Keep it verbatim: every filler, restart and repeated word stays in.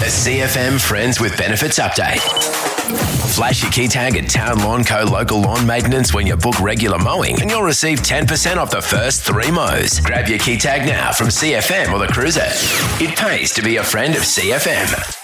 A C F M Friends with Benefits update. Flash your key tag at Town Lawn Co. local lawn maintenance when you book regular mowing and you'll receive ten percent off the first three mows. Grab your key tag now from C F M or the Cruiser. It pays to be a friend of C F M.